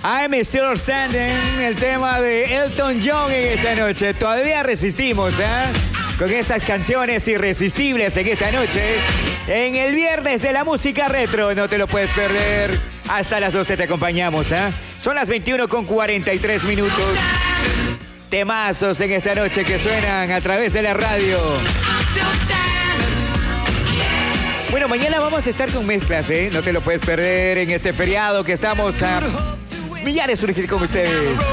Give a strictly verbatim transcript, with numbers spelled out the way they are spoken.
I'm Still Standing, el tema de Elton John en esta noche. Todavía resistimos, ¿eh? Con esas canciones irresistibles en esta noche. En el viernes de la música retro, no te lo puedes perder. Hasta las doce te acompañamos, ¿eh? Son las veintiuno con cuarenta y tres minutos. Temazos en esta noche que suenan a través de la radio. Bueno, mañana vamos a estar con mezclas, ¿eh? No te lo puedes perder en este feriado que estamos a millares de surgir con ustedes.